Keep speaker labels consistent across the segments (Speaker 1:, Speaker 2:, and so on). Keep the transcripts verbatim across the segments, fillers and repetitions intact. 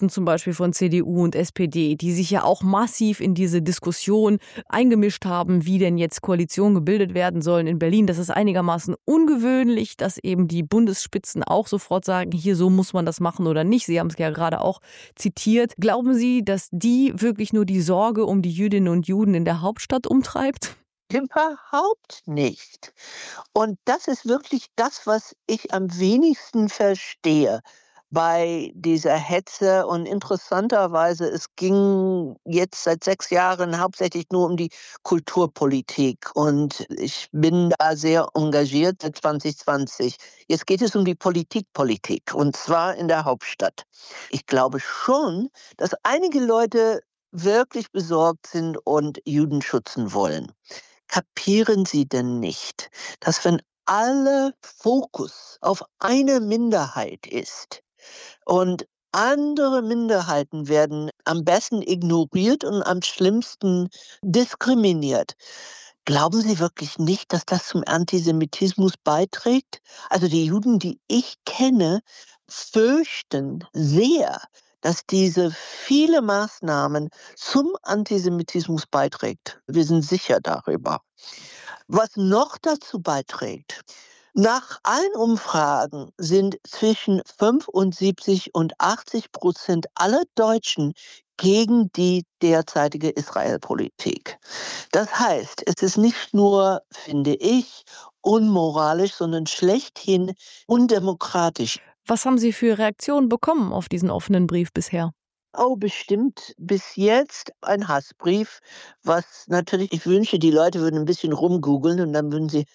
Speaker 1: Spitzen zum Beispiel von C D U und S P D, die sich ja auch massiv in diese Diskussion eingemischt haben, wie denn jetzt Koalitionen gebildet werden sollen in Berlin. Das ist einigermaßen ungewöhnlich, dass eben die Bundesspitzen auch sofort sagen, hier so muss man das machen oder nicht. Sie haben es ja gerade auch zitiert. Glauben Sie, dass die wirklich nur die Sorge um die Jüdinnen und Juden in der Hauptstadt umtreibt?
Speaker 2: Überhaupt nicht. Und das ist wirklich das, was ich am wenigsten verstehe bei dieser Hetze. Und interessanterweise, es ging jetzt seit sechs Jahren hauptsächlich nur um die Kulturpolitik. Und ich bin da sehr engagiert seit zwanzig zwanzig. Jetzt geht es um die Politikpolitik, und zwar in der Hauptstadt. Ich glaube schon, dass einige Leute wirklich besorgt sind und Juden schützen wollen. Kapieren Sie denn nicht, dass wenn alle Fokus auf eine Minderheit ist und andere Minderheiten werden am besten ignoriert und am schlimmsten diskriminiert, glauben Sie wirklich nicht, dass das zum Antisemitismus beiträgt? Also die Juden, die ich kenne, fürchten sehr, dass diese viele Maßnahmen zum Antisemitismus beiträgt. Wir sind sicher darüber. Was noch dazu beiträgt: Nach allen Umfragen sind zwischen fünfundsiebzig und achtzig Prozent aller Deutschen gegen die derzeitige Israel-Politik. Das heißt, es ist nicht nur, finde ich, unmoralisch, sondern schlechthin undemokratisch.
Speaker 1: Was haben Sie für Reaktionen bekommen auf diesen offenen Brief bisher?
Speaker 2: Oh, bestimmt bis jetzt ein Hassbrief, was natürlich, ich wünsche, die Leute würden ein bisschen rumgoogeln und dann würden sie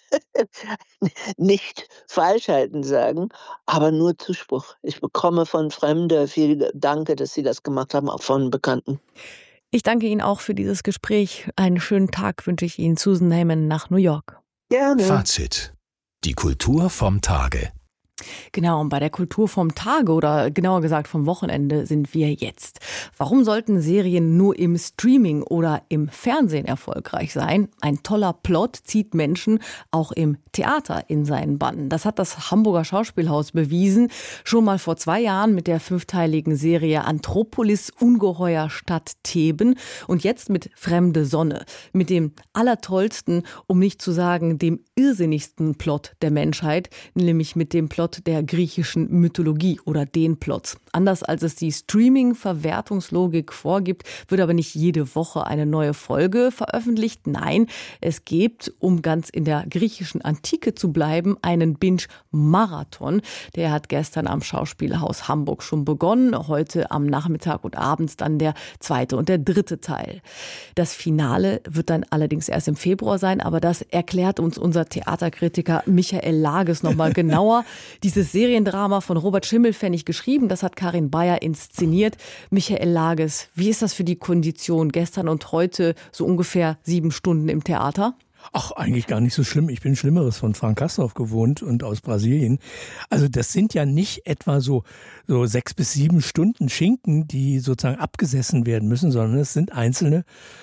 Speaker 2: nicht Falschheiten sagen, aber nur Zuspruch. Ich bekomme von Fremden viel Danke, dass sie das gemacht haben, auch von Bekannten.
Speaker 1: Ich danke Ihnen auch für dieses Gespräch. Einen schönen Tag wünsche ich Ihnen. Susan Heyman nach New York.
Speaker 2: Gerne.
Speaker 3: Fazit: Die Kultur vom Tage.
Speaker 1: Genau, und bei der Kultur vom Tage oder genauer gesagt vom Wochenende sind wir jetzt. Warum sollten Serien nur im Streaming oder im Fernsehen erfolgreich sein? Ein toller Plot zieht Menschen auch im Theater in seinen Bann. Das hat das Hamburger Schauspielhaus bewiesen. Schon mal vor zwei Jahren mit der fünfteiligen Serie Anthropolis Ungeheuer Stadt Theben. Und jetzt mit Fremde Sonne. Mit dem allertollsten, um nicht zu sagen dem irrsinnigsten Plot der Menschheit. Nämlich mit dem Plot der griechischen Mythologie oder den Plots. Anders als es die Streaming-Verwertungslogik vorgibt, wird aber nicht jede Woche eine neue Folge veröffentlicht. Nein, es gibt, um ganz in der griechischen Antike zu bleiben, einen Binge-Marathon. Der hat gestern am Schauspielhaus Hamburg schon begonnen. Heute am Nachmittag und abends dann der zweite und der dritte Teil. Das Finale wird dann allerdings erst im Februar sein, aber das erklärt uns unser Theaterkritiker Michael Lages nochmal genauer. Dieses Seriendrama von Robert Schimmelpfennig geschrieben, das hat Karin Bayer inszeniert. Michael Lages, wie ist das für die Kondition? Gestern und heute so ungefähr sieben Stunden im Theater?
Speaker 4: Ach, eigentlich gar nicht so schlimm. Ich bin Schlimmeres von Frank Castorf gewohnt und aus Brasilien. Also das sind ja nicht etwa so, so sechs bis sieben Stunden Schinken, die sozusagen abgesessen werden müssen, sondern es sind einzelne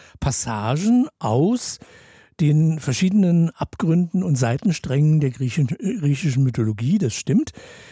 Speaker 4: Passagen aus den verschiedenen Abgründen und Seitensträngen der griechischen Mythologie, das stimmt.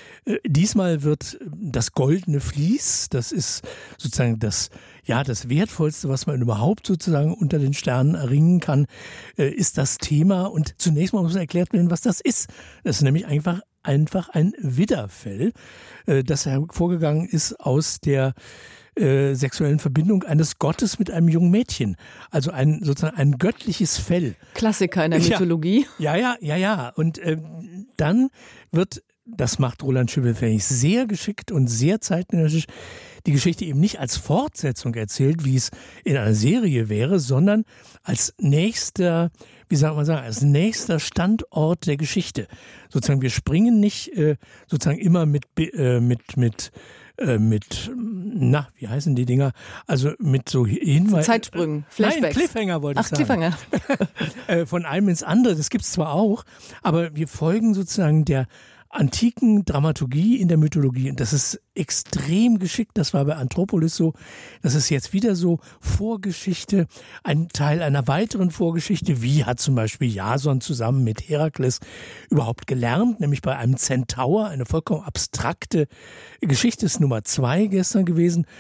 Speaker 4: Diesmal wird das goldene Vlies, das ist sozusagen das, ja, das Wertvollste, was man überhaupt sozusagen unter den Sternen erringen kann, ist das Thema. Und zunächst mal muss erklärt werden, was das ist. Das ist nämlich einfach, einfach ein Widderfell, das hervorgegangen ist aus der Äh, sexuellen Verbindung eines Gottes mit einem jungen Mädchen. Also ein sozusagen ein göttliches Fell.
Speaker 1: Klassiker in der Mythologie.
Speaker 4: Ja, ja, ja, ja. Und äh, dann wird, das macht Roland Schimmelpfennig sehr geschickt und sehr zeitgenössisch, die Geschichte eben nicht als Fortsetzung erzählt, wie es in einer Serie wäre, sondern als nächster, wie soll man sagen, als nächster Standort der Geschichte. Sozusagen, wir springen nicht äh, sozusagen immer mit, äh, mit, mit mit, na, wie heißen die Dinger? Also mit so Hinweisen.
Speaker 1: Zeitsprüngen, Flashbacks.
Speaker 4: Nein, Cliffhanger wollte ich
Speaker 1: Ach,
Speaker 4: sagen.
Speaker 1: Cliffhanger.
Speaker 4: Von einem ins andere, das gibt es zwar auch, aber wir folgen sozusagen der antiken Dramaturgie in der Mythologie. Und das ist extrem geschickt. Das war bei Anthropolis so. Das ist jetzt wieder so Vorgeschichte, ein Teil einer weiteren Vorgeschichte. Wie hat zum Beispiel Jason zusammen mit Herakles überhaupt gelernt? Nämlich bei einem Zentaur, eine vollkommen abstrakte Geschichte, ist Nummer zwei gestern gewesen.